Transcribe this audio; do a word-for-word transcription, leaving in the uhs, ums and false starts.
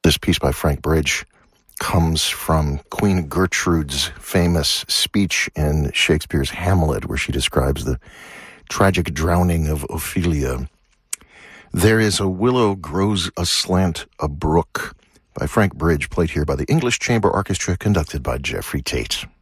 This piece by Frank Bridge comes from Queen Gertrude's famous speech in Shakespeare's Hamlet, where she describes the tragic drowning of Ophelia. There is a willow grows aslant a brook, by Frank Bridge, played here by the English Chamber Orchestra, conducted by Jeffrey Tate.